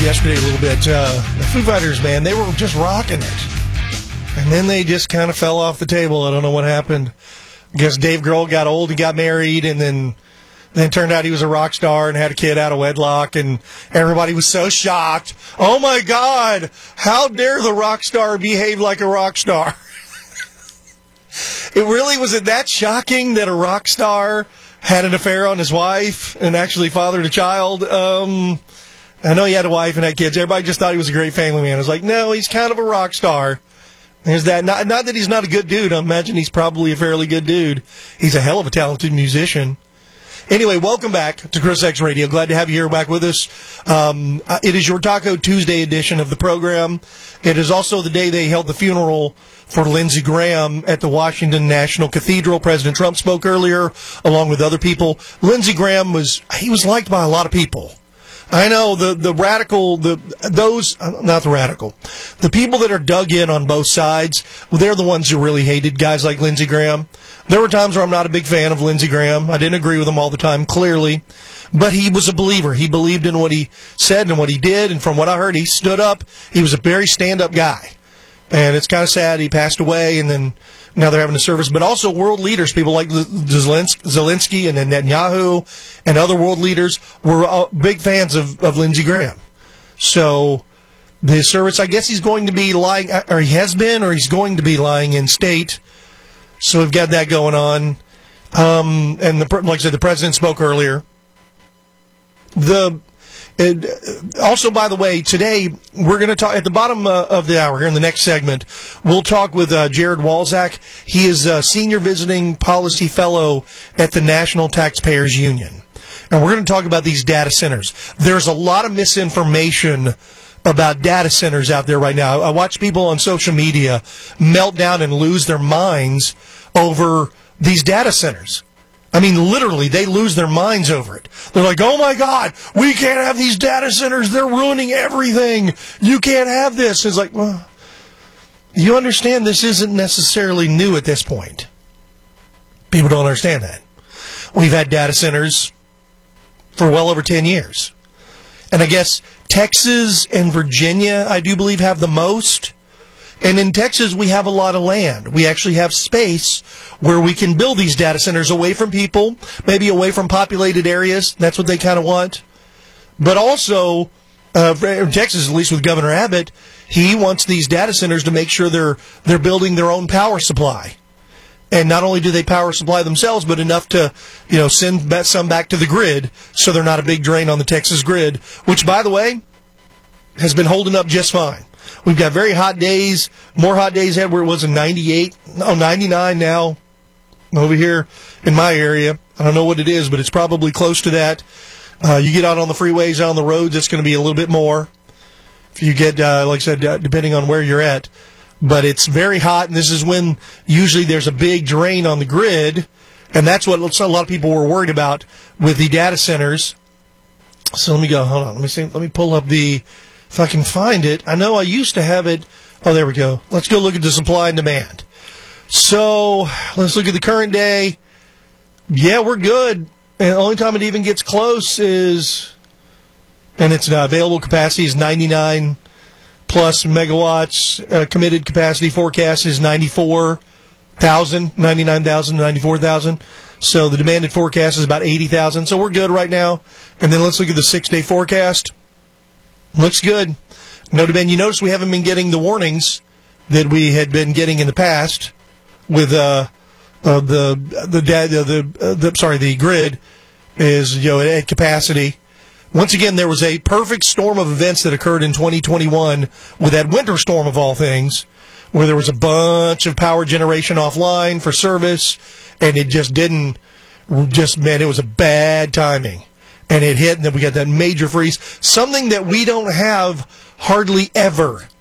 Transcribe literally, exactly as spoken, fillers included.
yesterday a little bit. Uh, the Foo Fighters, man, they were just rocking it. And then they just kind of fell off the table. I don't know what happened. I guess Dave Grohl got old and got married, and then then it turned out he was a rock star and had a kid out of wedlock, and everybody was so shocked. Oh, my God, how dare the rock star behave like a rock star? It really was it that shocking that a rock star had an affair on his wife and actually fathered a child? Um, I know he had a wife and had kids. Everybody just thought he was a great family man. I was like, no, he's kind of a rock star. There's that. Not, not that he's not a good dude. I imagine he's probably a fairly good dude. He's a hell of a talented musician. Anyway, welcome back to Chris X Radio. Glad to have you here back with us. Um, it is your Taco Tuesday edition of the program. It is also the day they held the funeral for Lindsey Graham at the Washington National Cathedral. President Trump spoke earlier, along with other people. Lindsey Graham was, he was liked by a lot of people. I know the, the radical, the those, not the radical, the people that are dug in on both sides, well, they're the ones who really hated guys like Lindsey Graham. There were times where I'm not a big fan of Lindsey Graham. I didn't agree with him all the time, clearly. But he was a believer. He believed in what he said and what he did. And from what I heard, he stood up. He was a very stand-up guy. And it's kind of sad he passed away, and then now they're having a service. But also world leaders, people like Zelensky and Netanyahu and other world leaders were big fans of, of Lindsey Graham. So the service, I guess he's going to be lying, or he has been, or he's going to be lying in state. So we've got that going on. Um, and the, like I said, the president spoke earlier. The it, also, by the way, today we're going to talk at the bottom uh, of the hour here in the next segment. We'll talk with uh, Jared Walczak. He is a senior visiting policy fellow at the National Taxpayers Union, and we're going to talk about these data centers. There's a lot of misinformation about data centers out there right now. I watch people on social media melt down and lose their minds over these data centers. I mean, literally, they lose their minds over it. They're like, oh, my God, we can't have these data centers. They're ruining everything. You can't have this. It's like, well, you understand this isn't necessarily new at this point. People don't understand that. We've had data centers for well over ten years. And I guess Texas and Virginia, I do believe, have the most. And in Texas, we have a lot of land. We actually have space where we can build these data centers away from people, maybe away from populated areas. That's what they kind of want. But also, uh, in Texas, at least with Governor Abbott, he wants these data centers to make sure they're they're building their own power supply. And not only do they power supply themselves, but enough to, you know, send some back to the grid so they're not a big drain on the Texas grid, which, by the way, has been holding up just fine. We've got very hot days, more hot days ahead where it was in ninety-eight, no, ninety-nine now over here in my area. I don't know what it is, but it's probably close to that. Uh, you get out on the freeways, out on the roads, it's going to be a little bit more. If you get, uh, like I said, uh, depending on where you're at. But it's very hot, and this is when usually there's a big drain on the grid, and that's what a lot of people were worried about with the data centers. So let me go, hold on, let me see, let me pull up the, if I can find it. I know I used to have it. Oh, there we go. Let's go look at the supply and demand. So let's look at the current day. Yeah, we're good. And the only time it even gets close is, and its uh, available capacity is ninety-nine plus megawatts. Uh, committed capacity forecast is ninety-four thousand, ninety-nine thousand, ninety-four thousand. So the demanded forecast is about eighty thousand. So we're good right now. And then let's look at the six-day forecast. Looks good. No demand. You notice we haven't been getting the warnings that we had been getting in the past with uh, uh, the the the, uh, the sorry the grid is, you know, at capacity. Once again, there was a perfect storm of events that occurred in twenty twenty-one with that winter storm of all things, where there was a bunch of power generation offline for service, and it just didn't. Just man, it was a bad timing. And it hit, and then we got that major freeze. Something that we don't have hardly ever